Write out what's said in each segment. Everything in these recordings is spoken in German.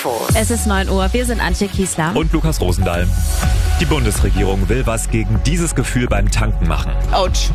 Info. Es ist 9 Uhr, wir sind Antje Kiesler. Und Lukas Rosendahl. Die Bundesregierung will was gegen dieses Gefühl beim Tanken machen. Autsch.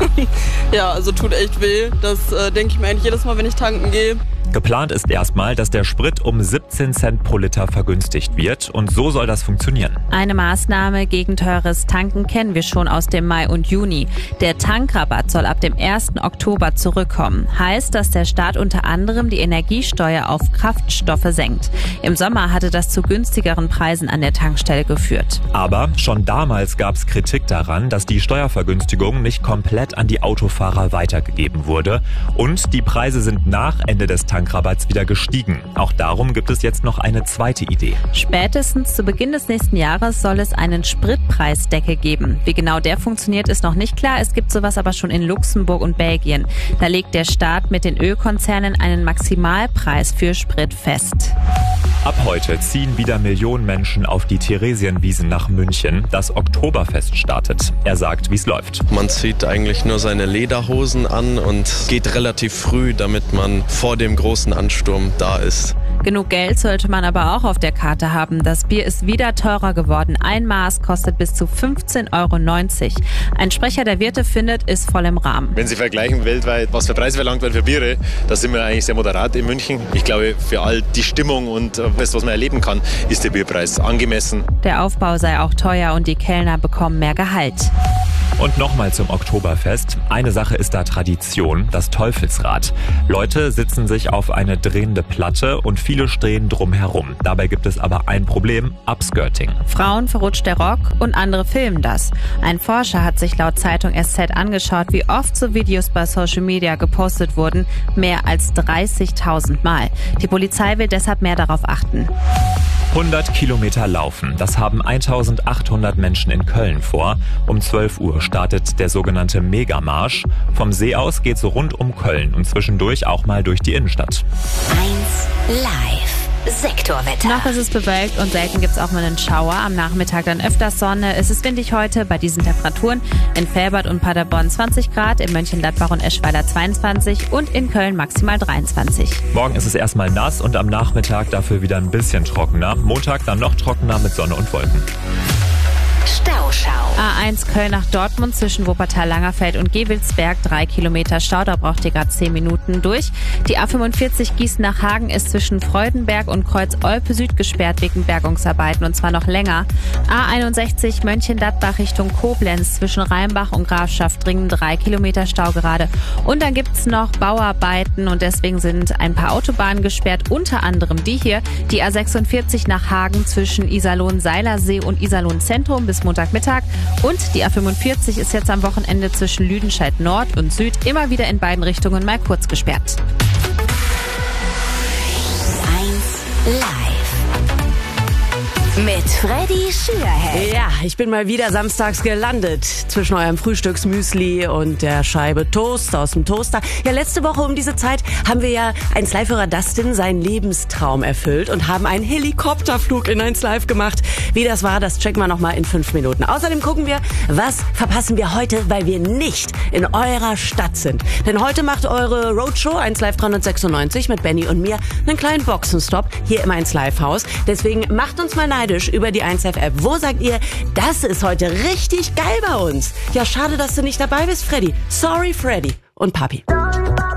Ja, also tut echt weh. Das denke ich mir eigentlich jedes Mal, wenn ich tanken gehe. Geplant ist erstmal, dass der Sprit um 17 Cent pro Liter vergünstigt wird. Und so soll das funktionieren. Eine Maßnahme gegen teures Tanken kennen wir schon aus dem Mai und Juni. Der Tankrabatt soll ab dem 1. Oktober zurückkommen. Heißt, dass der Staat unter anderem die Energiesteuer auf Kraftstoffe senkt. Im Sommer hatte das zu günstigeren Preisen an der Tankstelle geführt. Aber schon damals gab es Kritik daran, dass die Steuervergünstigung nicht komplett an die Autofahrer weitergegeben wurde. Und die Preise sind nach Ende des Tankrabatts wieder gestiegen. Auch darum gibt es jetzt noch eine zweite Idee. Spätestens zu Beginn des nächsten Jahres soll es einen Spritpreisdeckel geben. Wie genau der funktioniert, ist noch nicht klar. Es gibt sowas aber schon in Luxemburg und Belgien. Da legt der Staat mit den Ölkonzernen einen Maximalpreis für Sprit fest. Ab heute ziehen wieder Millionen Menschen auf die Theresienwiesen nach München. Das Oktoberfest startet. Er sagt, wie es läuft. Man zieht eigentlich nur seine Lederhosen an und geht relativ früh, damit man vor dem großen Ansturm da ist. Genug Geld sollte man aber auch auf der Karte haben. Das Bier ist wieder teurer geworden. Ein Maß kostet bis zu 15,90 €. Ein Sprecher der Wirte findet, ist voll im Rahmen. Wenn Sie vergleichen weltweit, was für Preise verlangt werden für Biere, da sind wir eigentlich sehr moderat in München. Ich glaube, für all die Stimmung und das, was man erleben kann, ist der Bierpreis angemessen. Der Aufbau sei auch teuer und die Kellner bekommen mehr Gehalt. Und nochmal zum Oktoberfest. Eine Sache ist da Tradition, das Teufelsrad. Leute sitzen sich auf eine drehende Platte und viele stehen drumherum. Dabei gibt es aber ein Problem, Upskirting. Frauen verrutscht der Rock und andere filmen das. Ein Forscher hat sich laut Zeitung SZ angeschaut, wie oft so Videos bei Social Media gepostet wurden. Mehr als 30.000 Mal. Die Polizei will deshalb mehr darauf achten. 100 Kilometer laufen, das haben 1.800 Menschen in Köln vor. Um 12 Uhr startet der sogenannte Megamarsch. Vom See aus geht's rund um Köln und zwischendurch auch mal durch die Innenstadt. 1 Live. Sektorwetter. Noch ist es bewölkt und selten gibt es auch mal einen Schauer. Am Nachmittag dann öfters Sonne. Es ist windig heute bei diesen Temperaturen. In Velbert und Paderborn 20 Grad, in Mönchengladbach und Eschweiler 22 und in Köln maximal 23. Morgen ist es erstmal nass und am Nachmittag dafür wieder ein bisschen trockener. Montag dann noch trockener mit Sonne und Wolken. Stauschau. A1 Köln nach Dortmund zwischen Wuppertal-Langerfeld und Gewelsberg 3 Kilometer Stau, da braucht ihr gerade 10 Minuten durch. Die A45 Gießen nach Hagen ist zwischen Freudenberg und Kreuz-Olpe Süd gesperrt wegen Bergungsarbeiten und zwar noch länger. A61 Mönchengladbach Richtung Koblenz zwischen Rheinbach und Grafschaftringen 3 Kilometer Stau gerade. Und dann gibt's noch Bauarbeiten und deswegen sind ein paar Autobahnen gesperrt, unter anderem die hier, die A46 nach Hagen zwischen Iserlohn-Seilersee und Iserlohn-Zentrum bis Montagmittag. Und die A45 ist jetzt am Wochenende zwischen Lüdenscheid Nord und Süd immer wieder in beiden Richtungen mal kurz gesperrt. 1 Live. Mit Freddy Schürhead. Ja, ich bin mal wieder samstags gelandet zwischen eurem Frühstücksmüsli und der Scheibe Toast aus dem Toaster. Ja, letzte Woche um diese Zeit haben wir ja 1 Live-Hörer Dustin seinen Lebenstraum erfüllt und haben einen Helikopterflug in 1 Live gemacht. Wie das war, das checken wir nochmal in 5 Minuten. Außerdem gucken wir, was verpassen wir heute, weil wir nicht in eurer Stadt sind. Denn heute macht eure Roadshow 1 Live 396 mit Benny und mir einen kleinen Boxenstopp hier im 1 Live Haus. Deswegen macht uns mal neidisch über die 1 Live App. Wo sagt ihr, das ist heute richtig geil bei uns? Ja, schade, dass du nicht dabei bist, Freddy. Sorry, Freddy und Papi.